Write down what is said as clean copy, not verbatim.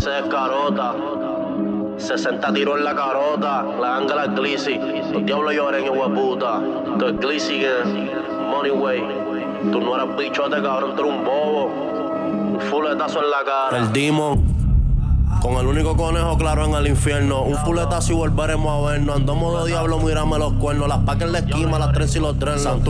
se descarota. 60 tiros en la carota, la ganga es Glizzy. Los diablos lloren, hueputa. Tú es Glizzy que Money Way. Tú no eras bichote, cabrón, tú eres un bobo. Un fuletazo en la cara. El Demon. Con el único conejo claro en el infierno. Un fuletazo y volveremos a vernos. Andamos de diablo, mírame los cuernos. Las paques en la esquina, las tres y los drenos.